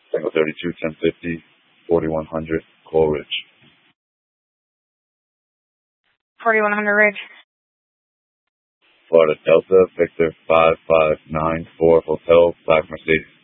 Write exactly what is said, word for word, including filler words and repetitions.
Tango thirty-two, ten fifty, forty-one hundred, Coral Ridge. forty-one hundred Ridge. Florida Delta, Victor five five nine four, Hotel, Black Mercedes.